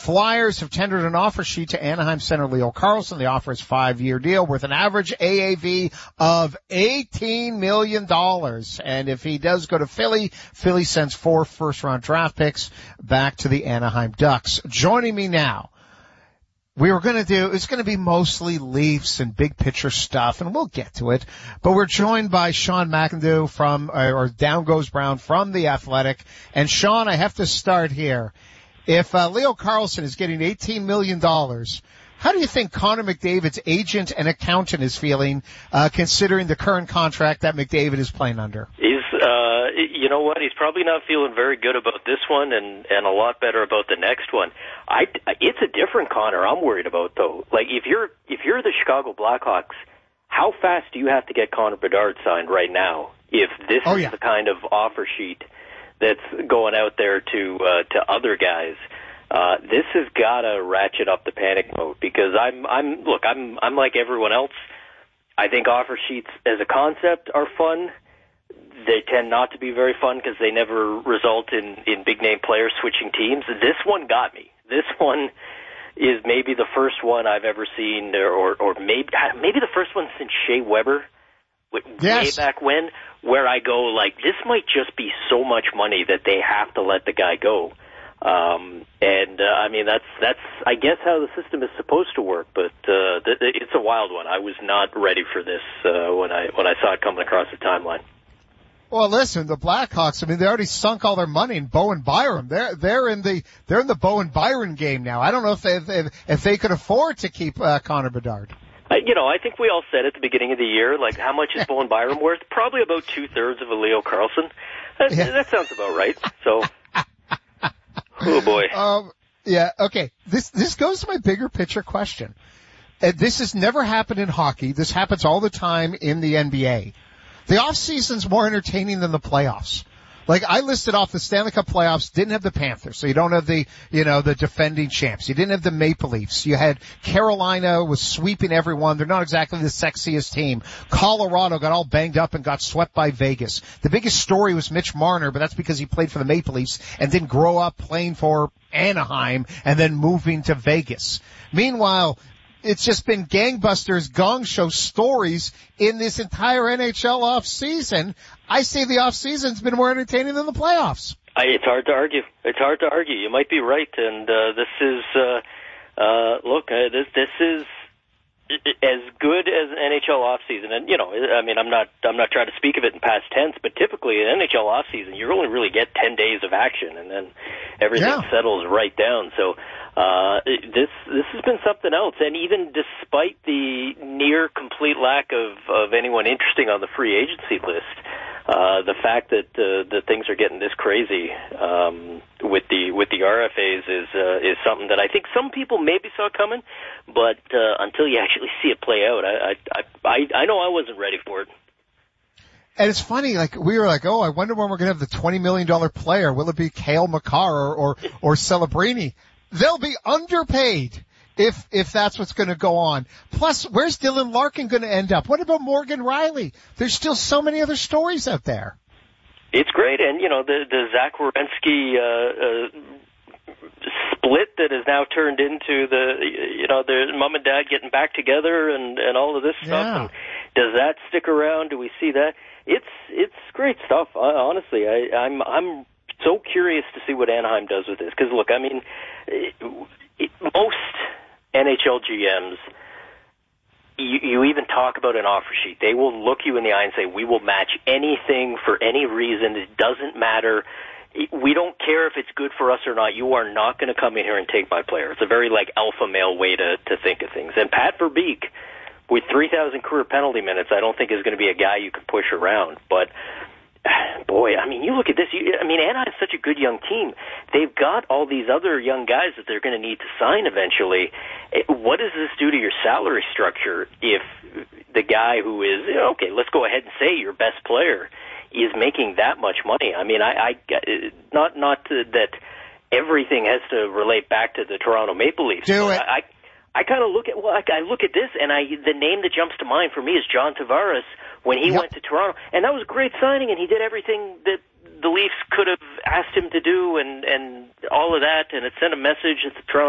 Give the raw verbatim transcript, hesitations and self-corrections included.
Flyers have tendered an offer sheet to Anaheim center Leo Carlsson. The offer is a five-year deal worth an average A A V of eighteen million dollars. And if he does go to Philly, Philly sends four first-round draft picks back to the Anaheim Ducks. Joining me now, we were going to do, it's going to be mostly Leafs and big picture stuff, and we'll get to it. But we're joined by Sean McIndoe from, or Down Goes Brown from The Athletic. And Sean, I have to start here. If uh, Leo Carlsson is getting eighteen million dollars, how do you think Connor McDavid's agent and accountant is feeling, uh, considering the current contract that McDavid is playing under? He's, uh, you know what? He's probably not feeling very good about this one, and and a lot better about the next one. I, it's a different Connor I'm worried about, though. Like, if you're if you're the Chicago Blackhawks, how fast do you have to get Connor Bedard signed right now? If this oh, is yeah. the kind of offer sheet that's going out there to uh, to other guys. Uh, this has got to ratchet up the panic mode, because I'm, I'm, look, I'm, I'm like everyone else. I think offer sheets as a concept are fun. They tend not to be very fun because they never result in, in big name players switching teams. This one got me. This one is maybe the first one I've ever seen, or, or, or maybe, maybe the first one since Shea Weber, way yes. back when, where I go, like, this might just be so much money that they have to let the guy go. Um, and, uh, I mean, that's, that's, I guess how the system is supposed to work, but, uh, th- th- it's a wild one. I was not ready for this, uh, when I, when I saw it coming across the timeline. Well, listen, the Blackhawks, I mean, they already sunk all their money in Bowen Byram. They're, they're in the, they're in the Bowen Byram game now. I don't know if they, if, if they could afford to keep, uh, Connor Bedard. Uh, you know, I think we all said at the beginning of the year, like, how much is Bowen Byram worth? Probably about two thirds of a Leo Carlsson. That, yeah. that sounds about right. So. Oh boy. Um, yeah, okay. This, this goes to my bigger picture question. And this has never happened in hockey. This happens all the time in the N B A. The off season's more entertaining than the playoffs. Like, I listed off the Stanley Cup playoffs, didn't have the Panthers, so you don't have the, you know, the defending champs. You didn't have the Maple Leafs. You had Carolina was sweeping everyone. They're not exactly the sexiest team. Colorado got all banged up and got swept by Vegas. The biggest story was Mitch Marner, but that's because he played for the Maple Leafs and didn't grow up playing for Anaheim and then moving to Vegas. Meanwhile, it's just been gangbusters, gong show stories in this entire N H L off season. I say the off season's been more entertaining than the playoffs. I, it's hard to argue. It's hard to argue. You might be right, and uh, this is uh, uh, look. Uh, this this is as good as an N H L off season, and you know, I mean, I'm not I'm not trying to speak of it in past tense, but typically an N H L off season, you only really get ten days of action, and then everything yeah. settles right down. So. Uh, this, this has been something else. And even despite the near complete lack of, of anyone interesting on the free agency list, uh, the fact that, uh, the things are getting this crazy, um, with the, with the R F As is, uh, is something that I think some people maybe saw coming, but, uh, until you actually see it play out, I, I, I, I know I wasn't ready for it. And it's funny, like, we were like, oh, I wonder when we're going to have the twenty million dollars player. Will it be Cale Makar or, or, or Celebrini? They'll be underpaid if, if that's what's going to go on. Plus, where's Dylan Larkin going to end up? What about Morgan Riley? There's still so many other stories out there. It's great. And, you know, the, the Zach Werenski, uh, uh, split that has now turned into the, you know, the mom and dad getting back together and, and all of this stuff. Yeah. And does that stick around? Do we see that? It's, it's great stuff. I, honestly, I, I'm, I'm, so curious to see what Anaheim does with this. Because, look, I mean, it, it, most N H L G Ms, you, you even talk about an offer sheet. They will look you in the eye and say, we will match anything for any reason. It doesn't matter. We don't care if it's good for us or not. You are not going to come in here and take my player. It's a very, like, alpha male way to, to think of things. And Pat Verbeek, with three thousand career penalty minutes, I don't think is going to be a guy you can push around. But boy, I mean, you look at this. You, I mean, Anaheim's such a good young team. They've got all these other young guys that they're going to need to sign eventually. What does this do to your salary structure if the guy who is, you know, okay, let's go ahead and say your best player is making that much money? I mean, I, I not not to, that everything has to relate back to the Toronto Maple Leafs. Do it. I, I kind of look at well, I, I look at this, and I the name that jumps to mind for me is John Tavares when he yep. went to Toronto, and that was a great signing, and he did everything that the Leafs could have asked him to do, and and all of that, and it sent a message that the Toronto